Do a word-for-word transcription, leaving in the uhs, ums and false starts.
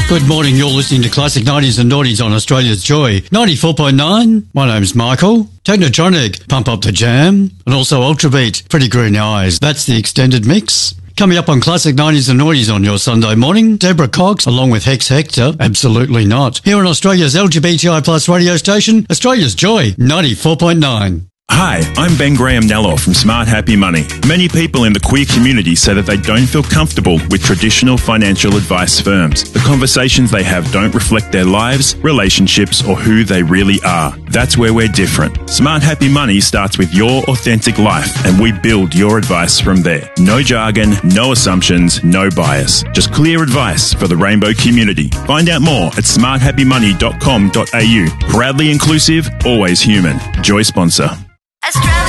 Good morning, you're listening to Classic nineties and Noughties on Australia's Joy. ninety-four point nine, my name's Michael. Technotronic, Pump Up the Jam. And also Ultrabeat, Pretty Green Eyes. That's the extended mix. Coming up on Classic nineties and Noughties on your Sunday morning, Deborah Cox along with Hex Hector. Absolutely not. Here on Australia's L G B T I plus radio station, Australia's Joy, ninety-four point nine. Hi, I'm Ben Graham Nello from Smart Happy Money. Many people in the queer community say that they don't feel comfortable with traditional financial advice firms. The conversations they have don't reflect their lives, relationships, or who they really are. That's where we're different. Smart Happy Money starts with your authentic life, and we build your advice from there. No jargon, no assumptions, no bias. Just clear advice for the rainbow community. Find out more at smart happy money dot com dot a u. Proudly inclusive, always human. Joy sponsor. Australia.